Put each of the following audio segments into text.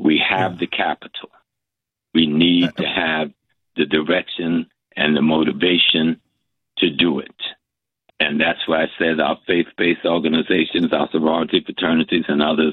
We have the capital. We need to have the direction and the motivation to do it. And that's why I said our faith-based organizations, our sorority fraternities and others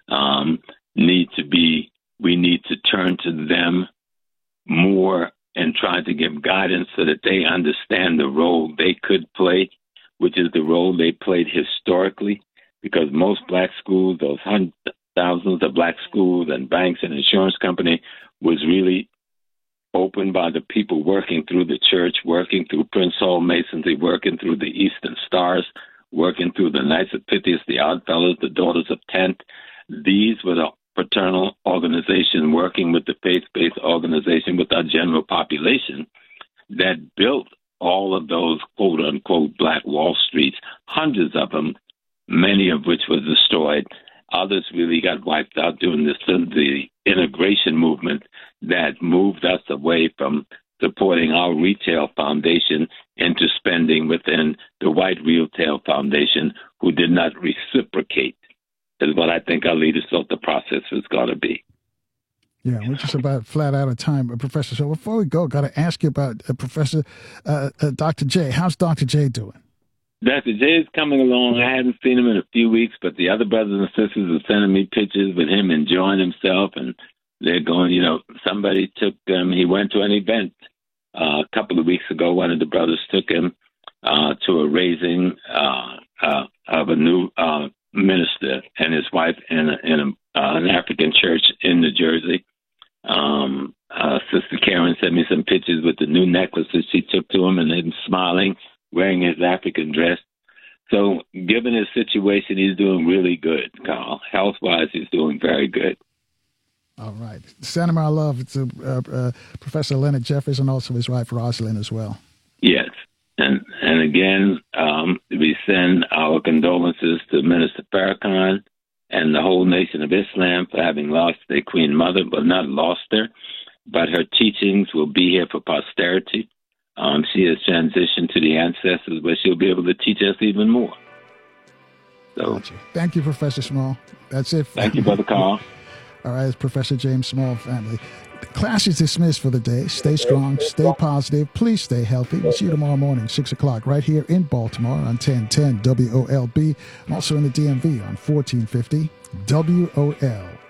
we need to turn to them more and try to give guidance so that they understand the role they could play, which is the role they played historically, because most black schools, those thousands of black schools and banks and insurance company, was really opened by the people working through the church, working through Prince Hall Masonry, working through the Eastern Stars, working through the Knights of Pythias, the Odd Fellows, the Daughters of Tent. These were the fraternal organization working with the faith-based organization with our general population that built all of those quote-unquote Black Wall Streets, hundreds of them, many of which were destroyed. Others really got wiped out during the integration movement that moved us away from supporting our retail foundation into spending within the white retail foundation, who did not reciprocate, is what I think our leaders thought the process was going to be. Yeah, we're just about flat out of time, Professor. So before we go, got to ask you about Professor Dr. J. How's Dr. J doing? Dr. J is coming along. I hadn't seen him in a few weeks, but the other brothers and sisters are sending me pictures with him enjoying himself, and they're going, somebody took him. He went to an event a couple of weeks ago. One of the brothers took him to a raising of a new minister and his wife in an African church in New Jersey. Sister Karen sent me some pictures with the new necklaces she took to him, and him smiling, wearing his African dress. So given his situation, he's doing really good, Carl. Health-wise, he's doing very good. All right. Send him our love to Professor Leonard Jeffries and also his wife, Rosalind, as well. Yes. And again, we send our condolences to Minister Farrakhan and the whole nation of Islam for having lost their Queen Mother, but not lost her. But her teachings will be here for posterity. She has transitioned to the ancestors, but she'll be able to teach us even more. So, gotcha. Thank you, Professor Small. That's it. Thank you, Brother Carl. All right, it's Professor James Small, family. The class is dismissed for the day. Stay strong, stay positive. Please stay healthy. We'll see you tomorrow morning, 6 o'clock, right here in Baltimore on 1010 WOLB, and also in the DMV on 1450 WOL.